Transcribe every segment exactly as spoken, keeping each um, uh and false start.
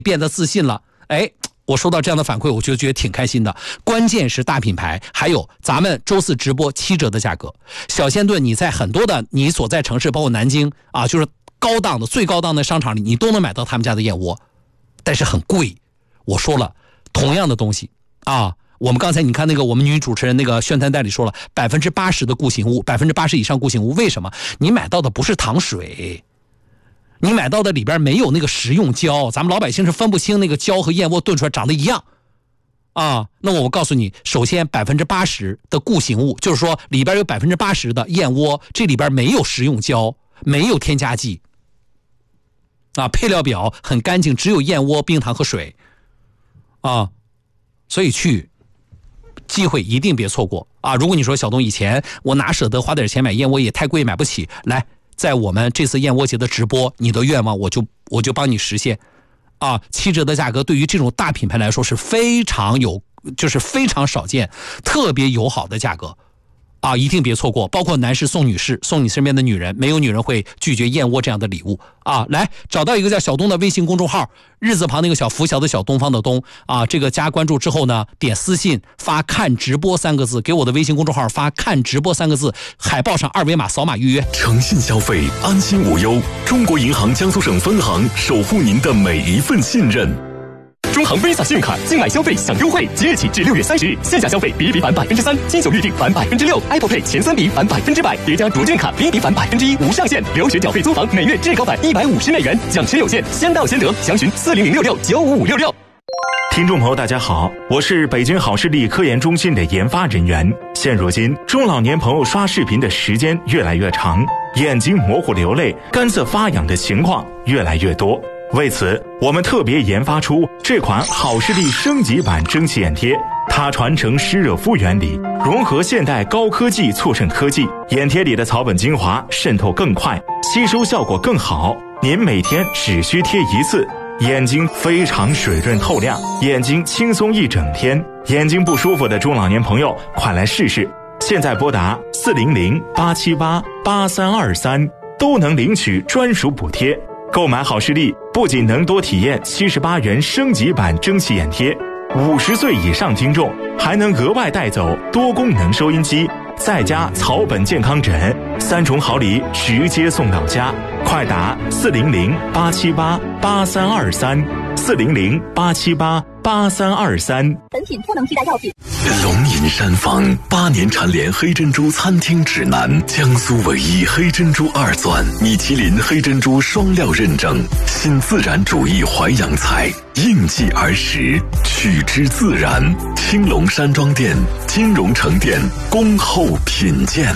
变得自信了，哎，我收到这样的反馈，我就觉得挺开心的。关键是大品牌，还有咱们周四直播七折的价格。小仙炖你在很多的你所在城市，包括南京啊，就是高档的最高档的商场里，你都能买到他们家的燕窝，但是很贵。我说了，同样的东西啊，我们刚才你看那个我们女主持人那个宣传代理说了，百分之八十的固形物，百分之八十以上固形物，为什么？你买到的不是糖水。你买到的里边没有那个食用胶，咱们老百姓是分不清那个胶和燕窝炖出来长得一样啊。那我告诉你，首先百分之八十的固形物，就是说里边有百分之八十的燕窝，这里边没有食用胶，没有添加剂啊，配料表很干净，只有燕窝、冰糖和水啊。所以去机会一定别错过啊！如果你说小东以前我哪舍得花点钱买燕窝，也太贵买不起，来。在我们这次燕窝节的直播，你的愿望我就我就帮你实现，啊，七折的价格对于这种大品牌来说是非常有，就是非常少见，特别友好的价格，啊，一定别错过。包括男士送女士，送你身边的女人，没有女人会拒绝燕窝这样的礼物啊！来找到一个叫小东的微信公众号，日字旁那个小拂晓的小东方的东啊，这个加关注之后呢，点私信发看直播三个字，给我的微信公众号发看直播三个字，海报上二维码扫码预约。 诚信消费，安心无忧。中国银行江苏省分行守护您的每一份信任。 中行 Visa 信用卡境外消费享优惠，即日起至六月三十日，线下消费比一比返百分之三，金九预订返百分之六 ，Apple Pay 前三笔返百分之百，叠加逐渐卡比一比返百分之一，无上限。留学缴费租房每月至高返一百五十美元，奖池有限，先到先得。详询四零零六六九五五六六。 听众朋友大家好，我是北京好视力科研中心的研发人员。现如今中老年朋友刷视频的时间越来越长，眼睛模糊流泪、干涩发痒的情况越来越多。为此，我们特别研发出这款好视力升级版蒸汽眼贴，它传承湿热敷原理，融合现代高科技促渗科技，眼贴里的草本精华渗透更快，吸收效果更好。您每天只需贴一次，眼睛非常水润透亮，眼睛轻松一整天。眼睛不舒服的中老年朋友，快来试试！现在拨打四零零八七八八三二三，都能领取专属补贴。购买好视力不仅能多体验七十八元升级版蒸汽眼贴，五十岁以上听众还能额外带走多功能收音机，再加草本健康枕，三重好礼直接送到家。快打四零零八七八八三二三，四零零八七八八三二三。 本品不能替代药品。 龙吟山坊八年蝉联黑珍珠餐厅指南，江苏唯一黑珍珠二钻，米其林黑珍珠双料认证，新自然主义淮扬菜，应季而食，取之自然。青龙山庄店、金融城店，恭候品鉴。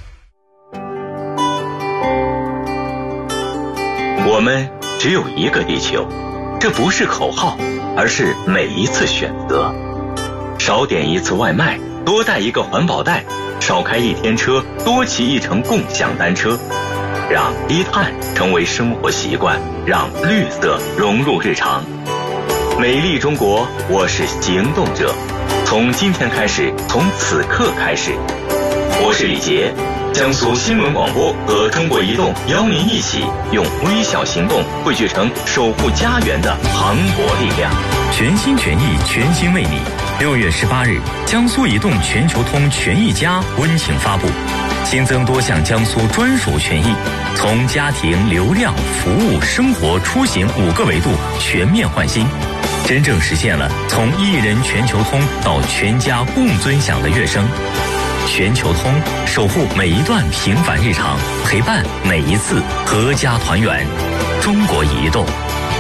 我们只有一个地球，这不是口号，而是每一次选择。少点一次外卖，多带一个环保袋；少开一天车，多骑一程共享单车。让低碳成为生活习惯，让绿色融入日常。美丽中国，我是行动者。从今天开始，从此刻开始。我是李杰，江苏新闻广播和中国移动邀您一起用微小行动汇聚成守护家园的磅礴力量。 全心全意，全心为你。六月十八日，江苏移动全球通权益家温情发布，新增多项江苏专属权益，从家庭、流量、服务、生活、出行五个维度全面换新，真正实现了从一人全球通到全家共尊享的跃升。全球通，守护每一段平凡日常，陪伴每一次阖家团圆。中国移动。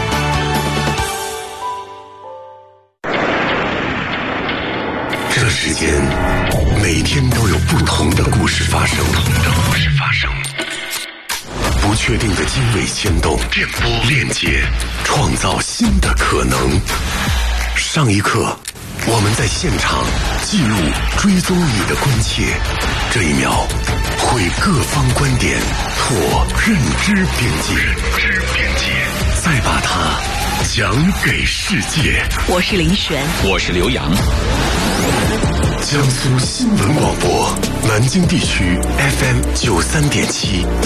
这世间每天都有不同的故事发生，故事发生，不确定的经纬牵动，电波链接，创造新的可能。上一刻，我们在现场记录追踪你的关切，这一秒会各方观点拓认知边界，认知边界，再把它讲给世界。 我是林璇， 我是刘洋。 江苏新闻广播南京地区 F M 九三点七。